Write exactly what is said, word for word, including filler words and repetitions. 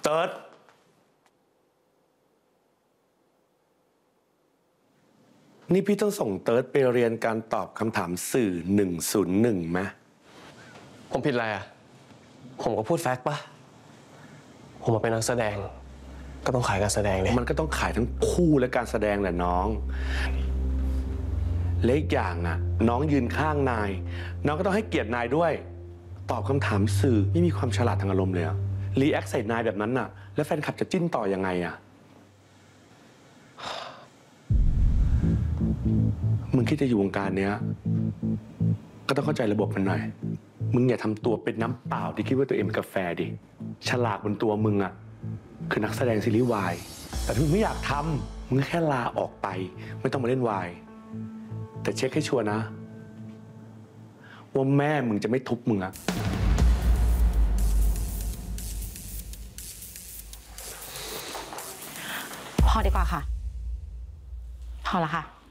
เติร์ดนี่พี่ต้องส่งเติร์ดไปเรียนการตอบคำถามสื่อหนึ่งศูนย์หนึ่งไหมผมผิดอะไรอ่ะผมก็พูดแฟกต์ปะผมมาเป็นนักแสดงก็ต้องขายการแสดงเลยมันก็ต้องขายทั้งคู่และการแสดงแหละน้องเล็กอย่างอ่ะน้องยืนข้างนายน้องก็ต้องให้เกียรตินายด้วยตอบคำถามสื่อไม่มีความฉลาดทางอารมณ์เลยอะรีแอคใส่นายแบบนั้นน่ะแล้วแฟนคลับจะจิ้นต่อยังไงอ่ะมึงคิดจะอยู่วงการเนี้ยก็ต้องเข้าใจระบบมันหน่อยมึงอย่าทำตัวเป็นน้ำเปล่าที่คิดว่าตัวเองเป็นกาแฟดิฉลากบนตัวมึงอ่ะคือนักแสดงซีรีส์วายแต่ถ้ามึงไม่อยากทำมึงแค่ลาออกไปไม่ต้องมาเล่นวายแต่เช็คให้ชัวร์นะว่าแม่มึงจะไม่ทุบมึงอะพอดีกว่าค่ะพอละค่ะ